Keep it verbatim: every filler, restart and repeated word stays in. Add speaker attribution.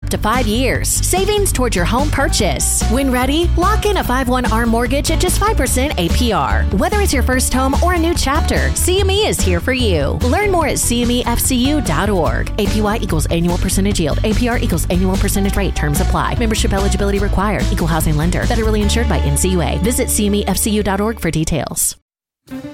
Speaker 1: to five years. Savings towards your home purchase. When ready, lock in a five one A R M mortgage at just five percent A P R. Whether it's your first home or a new chapter, C M E is here for you. Learn more at C M E F C U dot org. A P Y equals annual percentage yield. A P R equals annual percentage rate. Terms apply. Membership eligibility required. Equal housing lender. Federally insured by N C U A. Visit C M E F C U dot org for details.